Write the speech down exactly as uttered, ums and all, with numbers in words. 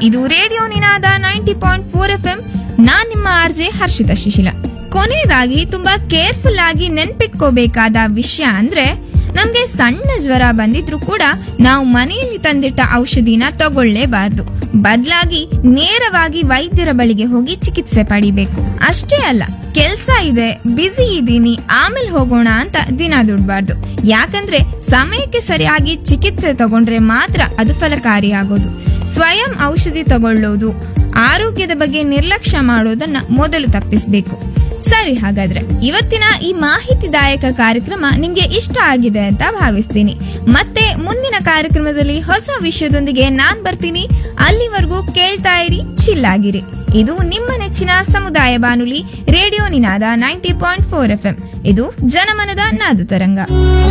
ಇದು ರೇಡಿಯೋ ನಿನಾದ ninety point four F M. ನಾನ್ ನಿಮ್ಮ RJ Harshita Shishila. ಕೊನೆಯದಾಗಿ ತುಂಬಾ ಕೇರ್ಫುಲ್ ಆಗಿ ನೆನ್ಪಿಟ್ಕೋಬೇಕಾದ ವಿಷಯ ಅಂದ್ರೆ, ನಮ್ಗೆ ಸಣ್ಣ ಜ್ವರ ಬಂದಿದ್ರು ಕೂಡ ನಾವು ಮನೆಯಲ್ಲಿ ತಂದಿಟ್ಟ ಔಷಧಿನ ತಗೊಳ್ಳೇಬಾರ್ದು. ಬದಲಾಗಿ ನೇರವಾಗಿ ವೈದ್ಯರ ಬಳಿಗೆ ಹೋಗಿ ಚಿಕಿತ್ಸೆ ಪಡಿಬೇಕು. ಅಷ್ಟೇ ಅಲ್ಲ, ಕೆಲ್ಸ ಇದೆ, ಬ್ಯುಸಿ ಇದ್ದೀನಿ, ಆಮೇಲೆ ಹೋಗೋಣ ಅಂತ ದಿನ ದುಡ್ಬಾರ್ದು. ಯಾಕಂದ್ರೆ ಸಮಯಕ್ಕೆ ಸರಿಯಾಗಿ ಚಿಕಿತ್ಸೆ ತಗೊಂಡ್ರೆ ಮಾತ್ರ ಅದು ಫಲಕಾರಿಯಾಗೋದು. ಸ್ವಯಂ ಔಷಧಿ ತಗೊಳ್ಳೋದು, ಆರೋಗ್ಯದ ಬಗ್ಗೆ ನಿರ್ಲಕ್ಷ್ಯ ಮಾಡೋದನ್ನ ಮೊದಲು ತಪ್ಪಿಸಬೇಕು. ಸರಿ, ಹಾಗಾದ್ರೆ ಇವತ್ತಿನ ಈ ಮಾಹಿತಿದಾಯಕ ಕಾರ್ಯಕ್ರಮ ನಿಮ್ಗೆ ಇಷ್ಟ ಆಗಿದೆ ಅಂತ ಭಾವಿಸ್ತೀನಿ. ಮತ್ತೆ ಮುಂದಿನ ಕಾರ್ಯಕ್ರಮದಲ್ಲಿ ಹೊಸ ವಿಷಯದೊಂದಿಗೆ ನಾನ್ ಬರ್ತೀನಿ. ಅಲ್ಲಿವರೆಗೂ ಕೇಳ್ತಾ ಇರಿ, ಚಿಲ್ಲಾಗಿರಿ. ಇದು ನಿಮ್ಮ ನೆಚ್ಚಿನ ಸಮುದಾಯ ಬಾನುಲಿ ರೇಡಿಯೋ ನಿನಾದ ninety point four F M. ಇದು ಜನಮನದ ನಾದ ತರಂಗ.